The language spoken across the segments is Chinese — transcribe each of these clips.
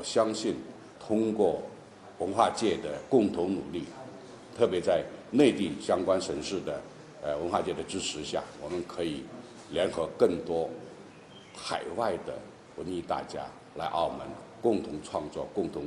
我相信通过文化界的共同努力，特别在内地相关省市的文化界的支持下，我们可以联合更多海外的文艺大家来澳门共同创作、共同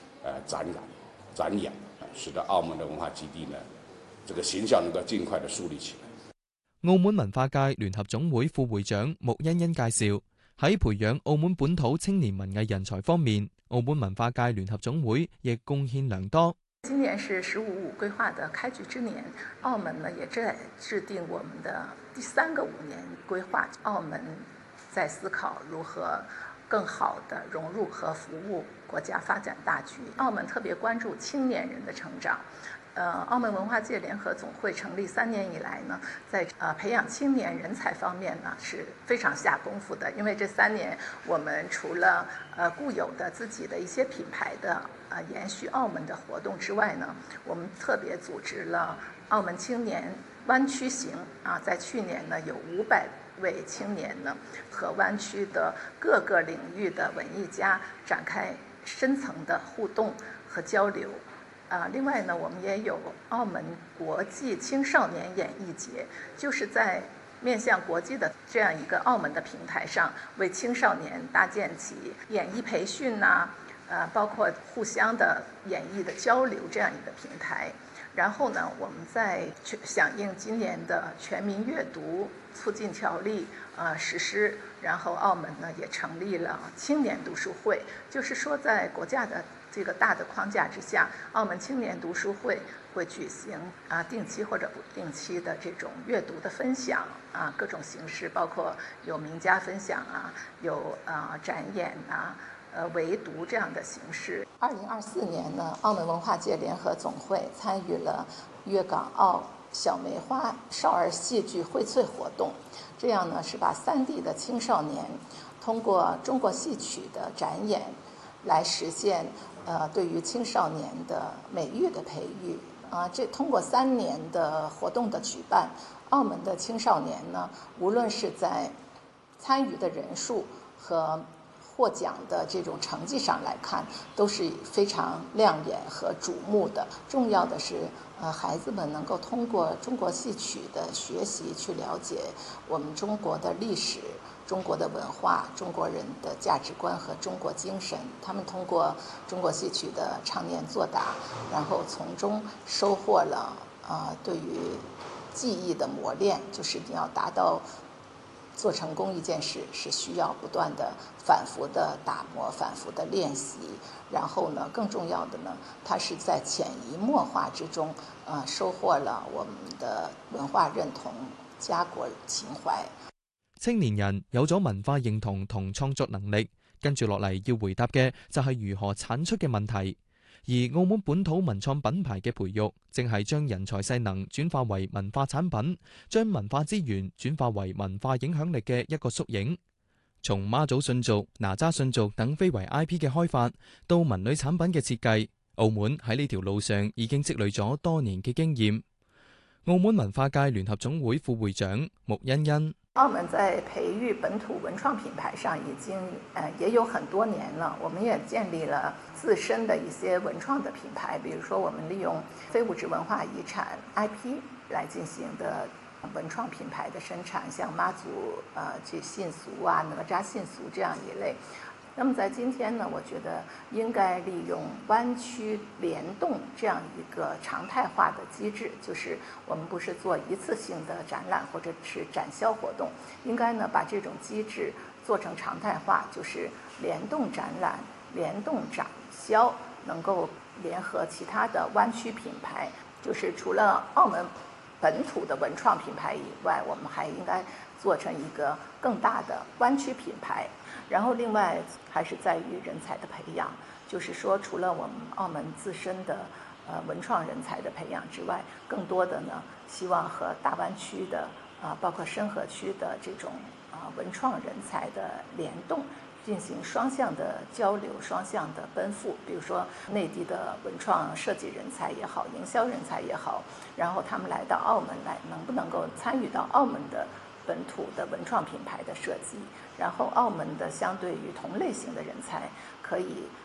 展演，使得澳门的文化基地呢这个形象能夠盡快地樹立起來。 澳門文化界聯合總會副會長穆欣欣介紹，喺培養澳門本土青年文藝人才方面，澳門文化界聯合總會亦貢獻良多。 今年是“15+5”规划的开局之年，澳门呢也在制定我们的第3个5年规划。澳门在思考如何更好地融入和服务国家发展大局。澳门特别关注青年人的成长。澳门文化界联合总会成立3年以来呢，在培养青年人才方面呢是非常下功夫的。因为这3年，我们除了固有的自己的一些品牌的延续澳门的活动之外呢，我们特别组织了澳门青年湾区行在去年呢有500位青年呢和湾区的各个领域的文艺家展开深层的互动和交流。另外呢，我们也有澳门国际青少年演艺节，就是在面向国际的这样一个澳门的平台上，为青少年搭建起演艺培训包括互相的演艺的交流这样一个平台。然后呢，我们在响应今年的全民阅读促进条例实施，然后澳门呢也成立了青年读书会，就是说在国家的这个大的框架之下，澳门青年读书会会举行定期或者不定期的这种阅读的分享各种形式，包括有名家分享有展演围读这样的形式。2024年呢，澳门文化界联合总会参与了粤港澳小梅花少儿戏剧荟萃活动，这样呢是把3地的青少年通过中国戏曲的展演来实现对于青少年的美育的培育这通过3年的活动的举办，澳门的青少年呢，无论是在参与的人数和获奖的这种成绩上来看，都是非常亮眼和瞩目的。重要的是，孩子们能够通过中国戏曲的学习，去了解我们中国的历史、中国的文化、中国人的价值观和中国精神。他们通过中国戏曲的唱念做打，然后从中收获了对于技艺的磨练，就是你要达到做成功一件事是需要不断的反复的打磨、反复的练习，然后呢，更重要的呢，它是在潜移默化之中收获了我們的文化認同、家國情懷。 青年人有咗文化認同同創作能力，跟住落嚟要回答嘅就係如何產出嘅問題。而澳門本土文創品牌嘅培育，正係將人才勢能轉化為文化產品，將文化資源轉化為文化影響力嘅一個縮影。從媽祖信族、哪吒信族等非遺 IP 嘅開發，到文旅產品嘅設計，澳門喺呢條路上已經積累咗多年嘅經驗。澳門文化界聯合總會副會長穆欣欣。 澳門在培育本土文創品牌上已經也有很多年了，我們也建立了自身的一些文創的品牌，比如說我們利用非物質文化遺產 IP 來進行的文創品牌的生產，像媽祖這信俗哪吒信俗這樣一類。那麼在今天呢，我覺得應該利用灣區聯動這樣一個常態化的機制，就是我們不是做一次性的展覽或者是展銷活動，應該呢把這種機制做成常態化，就是聯動展覽、聯動展銷，能夠聯合其他的灣區品牌，就是除了澳門本土的文創品牌以外，我們還應該做成一個更大的灣區品牌。然後另外還是在於人才的培養，就是說除了我們澳門自身的文創人才的培養之外，更多的呢希望和大灣區的包括深合區的這種文創人才的聯動，進行雙向的交流、雙向的奔赴。比如說內地的文創設計人才也好、營銷人才也好，然後他們來到澳門來，能不能夠參與到澳門的本土的文創品牌的設計，然後澳門的相對於同類型的人才可以